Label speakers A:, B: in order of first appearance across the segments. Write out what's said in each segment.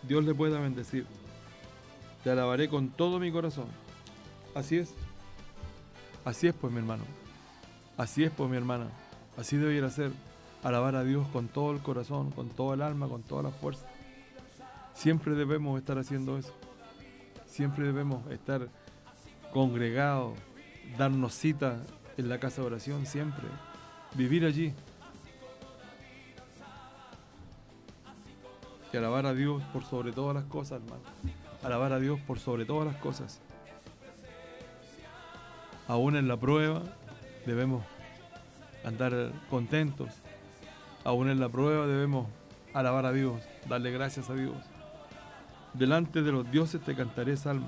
A: Dios le pueda bendecir. Te alabaré con todo mi corazón. Así es. Así es, pues, mi hermano. Así es, pues, mi hermana. Así debiera ser. Alabar a Dios con todo el corazón, con todo el alma, con toda la fuerza. Siempre debemos estar haciendo eso. Siempre debemos estar congregados, darnos cita en la casa de oración, siempre. Vivir allí. Y alabar a Dios por sobre todas las cosas, hermano. Alabar a Dios por sobre todas las cosas. Aún en la prueba debemos andar contentos. Aún en la prueba debemos alabar a Dios, darle gracias a Dios. Delante de los dioses te cantaré salmos.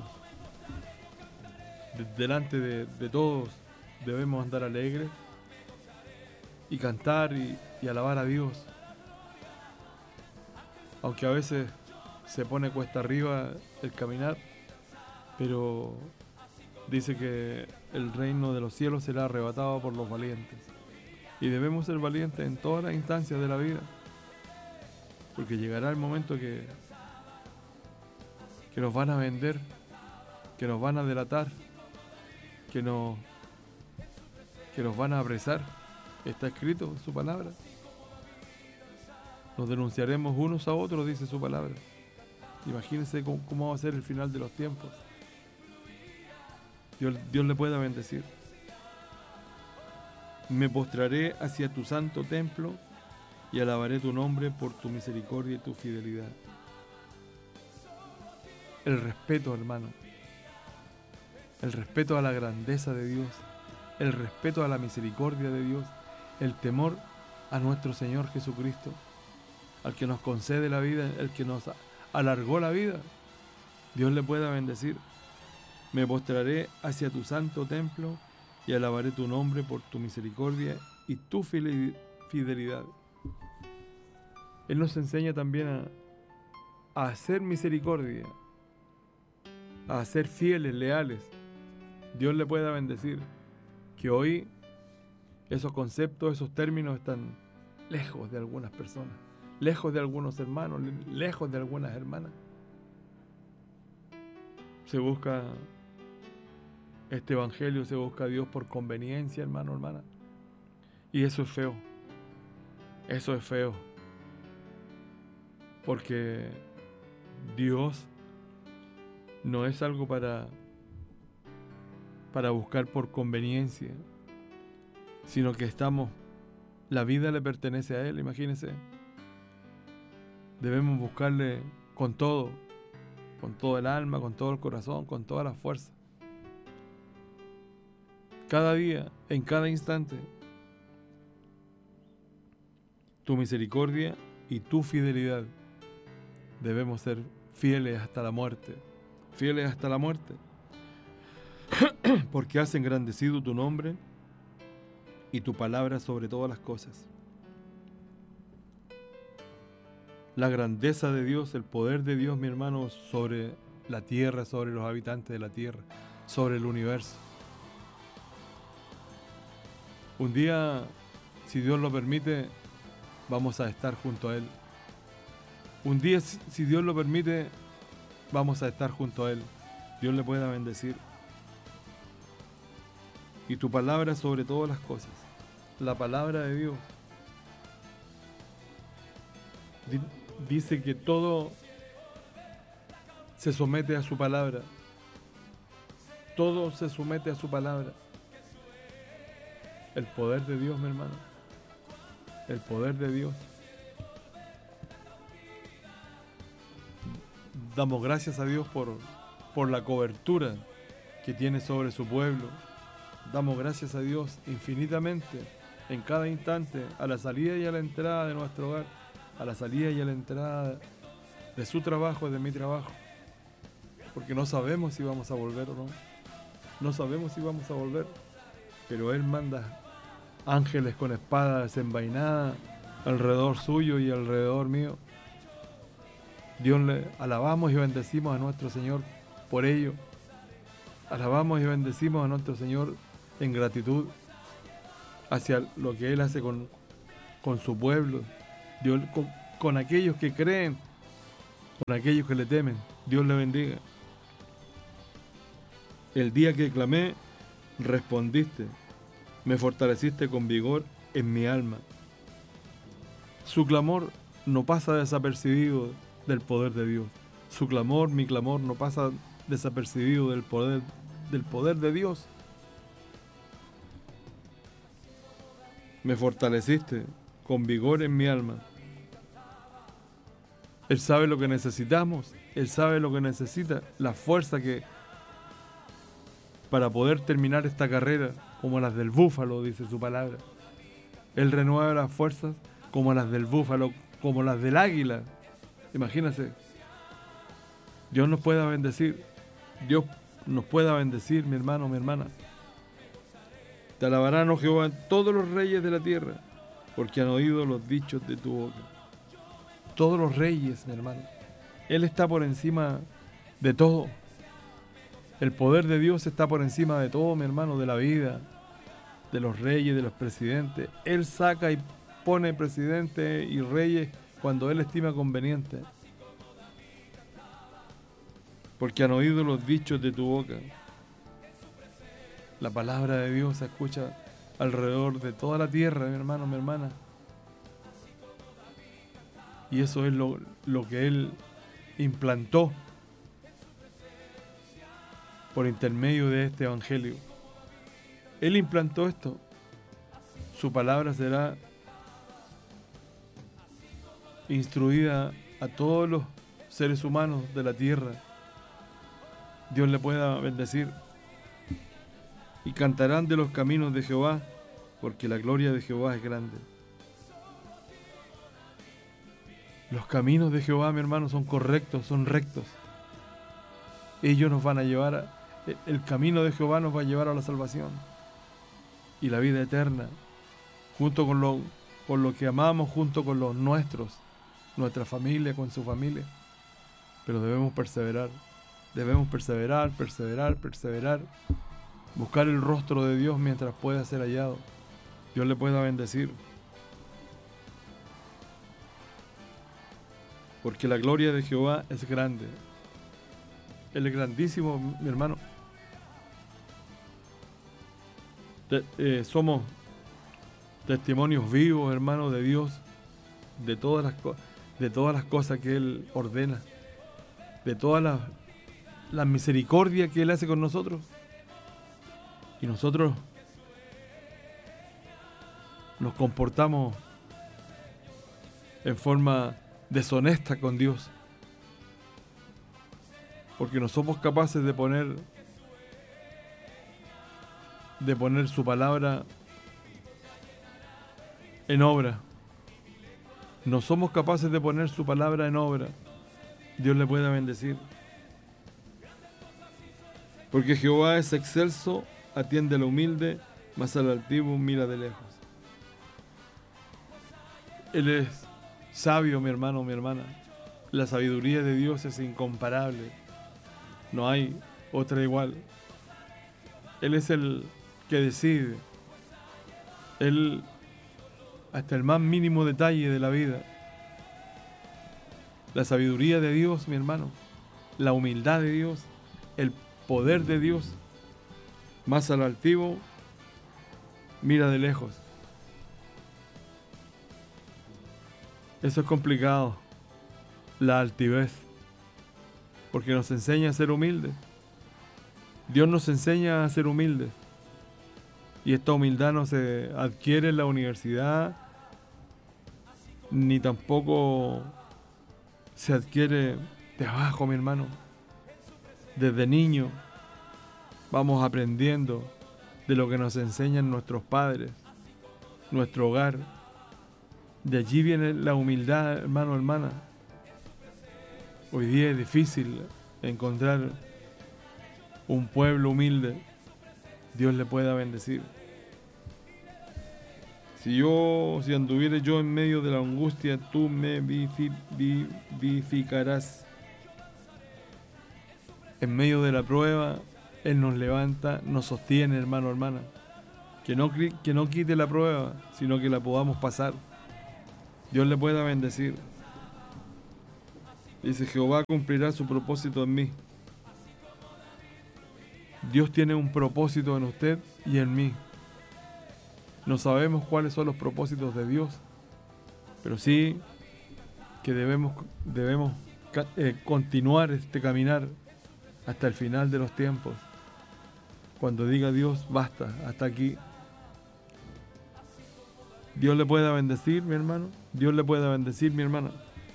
A: Delante de todos debemos andar alegres y cantar y alabar a Dios. Aunque a veces se pone cuesta arriba el caminar, pero dice que el reino de los cielos será arrebatado por los valientes. Y debemos ser valientes en todas las instancias de la vida, porque llegará el momento que nos van a vender, que nos van a delatar, que nos van a apresar. Está escrito en su palabra. Nos denunciaremos unos a otros, dice su palabra. Imagínense cómo va a ser el final de los tiempos. Dios le pueda bendecir. Me postraré hacia tu santo templo y alabaré tu nombre por tu misericordia y tu fidelidad. El respeto, hermano. El respeto a la grandeza de Dios. El respeto a la misericordia de Dios. El temor a nuestro Señor Jesucristo, al que nos concede la vida, el que nos alargó la vida. Dios le pueda bendecir. Me postraré hacia tu santo templo y alabaré tu nombre por tu misericordia y tu fidelidad. Él nos enseña también a hacer misericordia, a ser fieles, leales. Dios le pueda bendecir. Que hoy esos conceptos, esos términos están lejos de algunas personas, lejos de algunos hermanos, lejos de algunas hermanas. Se busca este evangelio, se busca a Dios por conveniencia, hermano, hermana. Y eso es feo. Eso es feo. Porque Dios no es algo para buscar por conveniencia, sino que la vida le pertenece a Él, imagínense. Debemos buscarle con todo el alma, con todo el corazón, con toda la fuerza. Cada día, en cada instante, tu misericordia y tu fidelidad. Debemos ser fieles hasta la muerte. Fieles hasta la muerte. Porque has engrandecido tu nombre y tu palabra sobre todas las cosas. La grandeza de Dios, el poder de Dios, mi hermano, sobre la tierra, sobre los habitantes de la tierra, sobre el universo. Un día, si Dios lo permite, vamos a estar junto a Él. Un día, si Dios lo permite, vamos a estar junto a Él. Dios le pueda bendecir. Y tu palabra sobre todas las cosas. La palabra de Dios. Dice que todo se somete a su palabra. Todo se somete a su palabra. El poder de Dios, mi hermano. El poder de Dios. Damos gracias a Dios por la cobertura que tiene sobre su pueblo. Damos gracias a Dios infinitamente en cada instante, a la salida y a la entrada de nuestro hogar, a la salida y a la entrada de su trabajo, de mi trabajo. Porque no sabemos si vamos a volver o no. No sabemos si vamos a volver. Pero Él manda ángeles con espada desenvainada alrededor suyo y alrededor mío. Dios le alabamos y bendecimos a nuestro Señor por ello. Alabamos y bendecimos a nuestro Señor en gratitud hacia lo que Él hace con su pueblo, Dios, con aquellos que creen con aquellos que le temen. Dios le bendiga. El día que clamé, respondiste. Me fortaleciste con vigor en mi alma. Su clamor no pasa desapercibido del poder de Dios. Su clamor, mi clamor, no pasa desapercibido del poder de Dios. Me fortaleciste con vigor en mi alma. Él sabe lo que necesitamos. Él sabe lo que necesita. La fuerza que para poder terminar esta carrera, como las del búfalo, dice su palabra. Él renueva las fuerzas como las del búfalo, como las del águila. Imagínense. Dios nos pueda bendecir. Dios nos pueda bendecir, mi hermano, mi hermana. Te alabarán, oh Jehová, todos los reyes de la tierra, porque han oído los dichos de tu boca. Todos los reyes, mi hermano. Él está por encima de todo. El poder de Dios está por encima de todo, mi hermano, de la vida, de los reyes, de los presidentes. Él saca y pone presidentes y reyes cuando Él estima conveniente. Porque han oído los dichos de tu boca. La palabra de Dios se escucha alrededor de toda la tierra, mi hermano, mi hermana. Y eso es lo que Él implantó por intermedio de este evangelio. Él implantó esto. Su palabra será instruida a todos los seres humanos de la tierra. Dios le pueda bendecir. Y cantarán de los caminos de Jehová, porque la gloria de Jehová es grande. Los caminos de Jehová, mi hermano, son correctos, son rectos. Ellos nos van a llevar el camino de Jehová nos va a llevar a la salvación y la vida eterna, junto con lo que amamos, junto con los nuestros, nuestra familia, con su familia. Pero debemos perseverar, perseverar, buscar el rostro de Dios mientras pueda ser hallado. Dios le pueda bendecir. Porque la gloria de Jehová es grande. Él es grandísimo, mi hermano. Somos testimonios vivos, hermano, de Dios, de todas las cosas que Él ordena, de todas las misericordias que Él hace con nosotros. Y nosotros nos comportamos en forma deshonesta con Dios, porque no somos capaces de poner su palabra en obra. No somos capaces de poner su palabra en obra. Dios le pueda bendecir. Porque Jehová es excelso, atiende al humilde, mas al altivo mira de lejos. Él es sabio, mi hermano, mi hermana. La sabiduría de Dios es incomparable. No hay otra igual. Él es el que decide. Él, hasta el más mínimo detalle de la vida. La sabiduría de Dios, mi hermano. La humildad de Dios. El poder de Dios. Más al altivo, mira de lejos. Eso es complicado. La altivez. Porque nos enseña a ser humildes. Dios nos enseña a ser humildes. Y esta humildad no se adquiere en la universidad, ni tampoco se adquiere de abajo, mi hermano. Desde niño vamos aprendiendo de lo que nos enseñan nuestros padres, nuestro hogar. De allí viene la humildad, hermano, hermana. Hoy día es difícil encontrar un pueblo humilde. Dios le pueda bendecir. Si anduviere yo en medio de la angustia, tú me vivificarás. En medio de la prueba, Él nos levanta, nos sostiene, hermano, hermana. Que no quite la prueba, sino que la podamos pasar. Dios le pueda bendecir. Dice, Jehová cumplirá su propósito en mí. Dios tiene un propósito en usted y en mí. No sabemos cuáles son los propósitos de Dios, pero sí que debemos continuar este caminar hasta el final de los tiempos. Cuando diga Dios, basta, hasta aquí. Dios le pueda bendecir, mi hermano. Dios le pueda bendecir, mi hermana.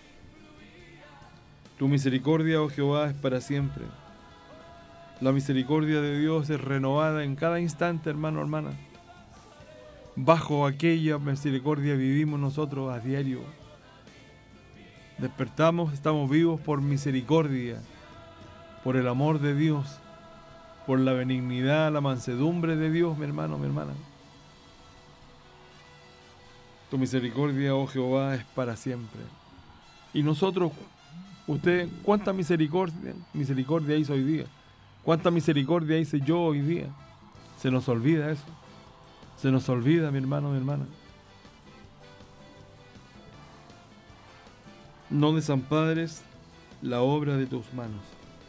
A: Tu misericordia, oh Jehová, es para siempre. La misericordia de Dios es renovada en cada instante, hermano, hermana. Bajo aquella misericordia vivimos nosotros a diario. Despertamos, estamos vivos por misericordia, por el amor de Dios, por la benignidad, la mansedumbre de Dios, mi hermano, mi hermana. Tu misericordia, oh Jehová, es para siempre. Y nosotros, usted, ¿cuánta misericordia hizo hoy día? ¿Cuánta misericordia hice yo hoy día? Se nos olvida eso. Se nos olvida, mi hermano, mi hermana. No desampares la obra de tus manos.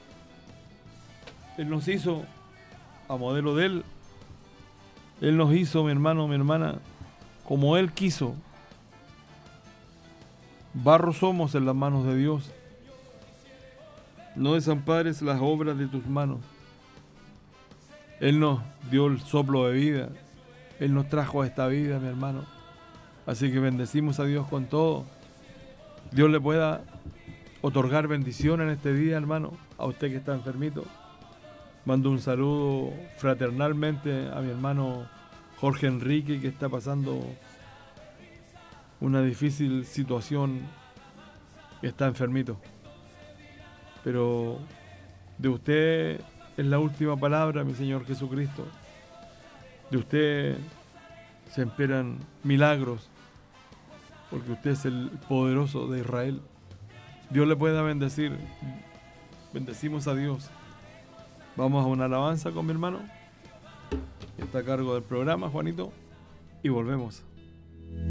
A: Él nos hizo a modelo de Él. Él nos hizo, mi hermano, mi hermana, como Él quiso. Barro somos en las manos de Dios. No desampares las obras de tus manos. Él nos dio el soplo de vida. Él nos trajo a esta vida, mi hermano. Así que bendecimos a Dios con todo. Dios le pueda otorgar bendición en este día, hermano, a usted que está enfermito. Mando un saludo fraternalmente a mi hermano Jorge Enrique, que está pasando una difícil situación, que está enfermito. Pero de usted es la última palabra, mi Señor Jesucristo. De usted se esperan milagros, porque usted es el poderoso de Israel. Dios le pueda bendecir. Bendecimos a Dios. Vamos a una alabanza con mi hermano, que está a cargo del programa, Juanito, y volvemos.